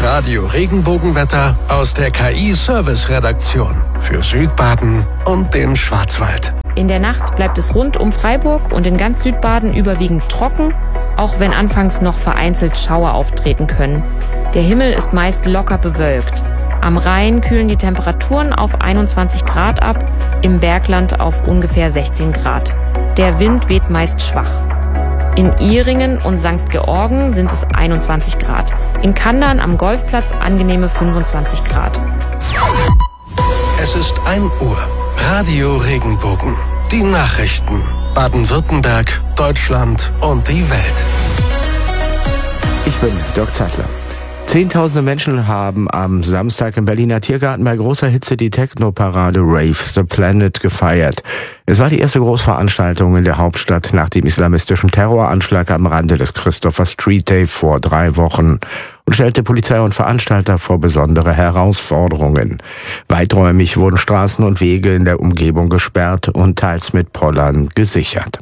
Radio Regenbogenwetter aus der KI-Service-Redaktion für Südbaden und den Schwarzwald. In der Nacht bleibt es rund um Freiburg und in ganz Südbaden überwiegend trocken, auch wenn anfangs noch vereinzelt Schauer auftreten können. Der Himmel ist meist locker bewölkt. Am Rhein kühlen die Temperaturen auf 21 Grad ab, im Bergland auf ungefähr 16 Grad. Der Wind weht meist schwach. In Ihringen und St. Georgen sind es 21 Grad. In Kandern am Golfplatz angenehme 25 Grad. Es ist 1 Uhr. Radio Regenbogen. Die Nachrichten. Baden-Württemberg, Deutschland und die Welt. Ich bin Dirk Zeitler. Zehntausende Menschen haben am Samstag im Berliner Tiergarten bei großer Hitze die Techno-Parade Rave the Planet gefeiert. Es war die erste Großveranstaltung in der Hauptstadt nach dem islamistischen Terroranschlag am Rande des Christopher Street Day vor 3 Wochen und stellte Polizei und Veranstalter vor besondere Herausforderungen. Weiträumig wurden Straßen und Wege in der Umgebung gesperrt und teils mit Pollern gesichert.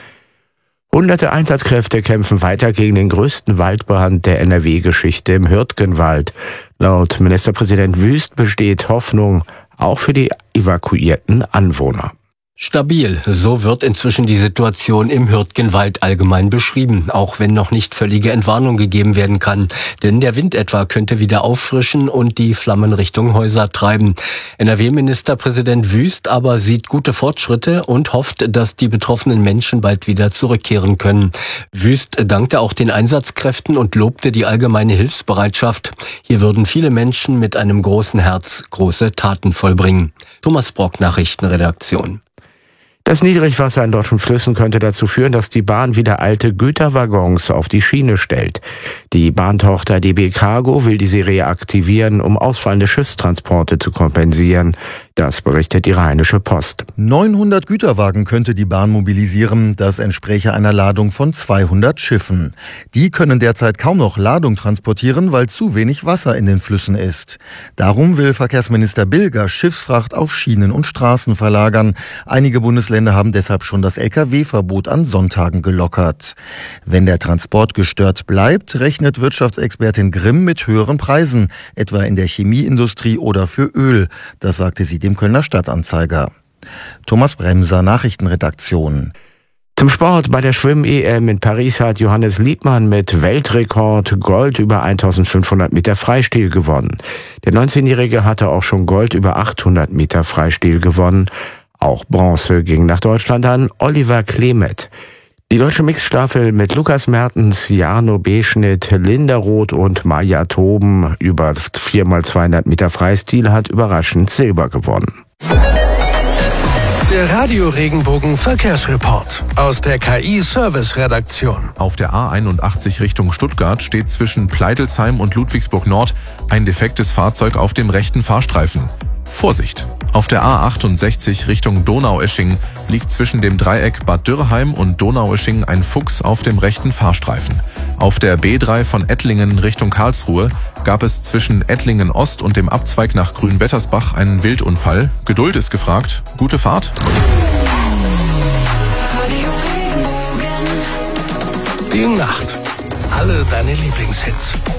Hunderte Einsatzkräfte kämpfen weiter gegen den größten Waldbrand der NRW-Geschichte im Hürtgenwald. Laut Ministerpräsident Wüst besteht Hoffnung auch für die evakuierten Anwohner. Stabil, so wird inzwischen die Situation im Hürtgenwald allgemein beschrieben, auch wenn noch nicht völlige Entwarnung gegeben werden kann. Denn der Wind etwa könnte wieder auffrischen und die Flammen Richtung Häuser treiben. NRW-Ministerpräsident Wüst aber sieht gute Fortschritte und hofft, dass die betroffenen Menschen bald wieder zurückkehren können. Wüst dankte auch den Einsatzkräften und lobte die allgemeine Hilfsbereitschaft. Hier würden viele Menschen mit einem großen Herz große Taten vollbringen. Thomas Brock, Nachrichtenredaktion. Das Niedrigwasser in deutschen Flüssen könnte dazu führen, dass die Bahn wieder alte Güterwaggons auf die Schiene stellt. Die Bahntochter DB Cargo will diese reaktivieren, um ausfallende Schiffstransporte zu kompensieren. Das berichtet die Rheinische Post. 900 Güterwagen könnte die Bahn mobilisieren. Das entspräche einer Ladung von 200 Schiffen. Die können derzeit kaum noch Ladung transportieren, weil zu wenig Wasser in den Flüssen ist. Darum will Verkehrsminister Bilger Schiffsfracht auf Schienen und Straßen verlagern. Einige Bundesländer haben deshalb schon das Lkw-Verbot an Sonntagen gelockert. Wenn der Transport gestört bleibt, rechnet Wirtschaftsexpertin Grimm mit höheren Preisen, etwa in der Chemieindustrie oder für Öl. Das sagte sie dem Kölner Stadtanzeiger. Thomas Bremser, Nachrichtenredaktion. Zum Sport. Bei der Schwimm-EM in Paris hat Johannes Liebmann mit Weltrekord Gold über 1500 Meter Freistil gewonnen. Der 19-Jährige hatte auch schon Gold über 800 Meter Freistil gewonnen. Auch Bronze ging nach Deutschland an Oliver Klemet. Die deutsche Mixstaffel mit Lukas Mertens, Jarno Beschnitt, Linda Roth und Maja Toben über 4x200 Meter Freistil hat überraschend Silber gewonnen. Der Radio Regenbogen Verkehrsreport aus der KI-Service-Redaktion. Auf der A81 Richtung Stuttgart steht zwischen Pleidelsheim und Ludwigsburg Nord ein defektes Fahrzeug auf dem rechten Fahrstreifen. Vorsicht! Auf der A68 Richtung Donaueschingen liegt zwischen dem Dreieck Bad Dürrheim und Donaueschingen ein Fuchs auf dem rechten Fahrstreifen. Auf der B3 von Ettlingen Richtung Karlsruhe gab es zwischen Ettlingen Ost und dem Abzweig nach Grünwettersbach einen Wildunfall. Geduld ist gefragt. Gute Fahrt! Die Nacht. Alle deine Lieblingshits.